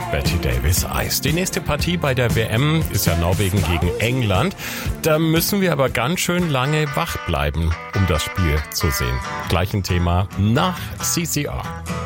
Betty Davis Eyes. Die nächste Partie bei der WM ist ja Norwegen gegen England. Da müssen wir aber ganz schön lange wach bleiben, um das Spiel zu sehen. Gleich ein Thema nach CCR.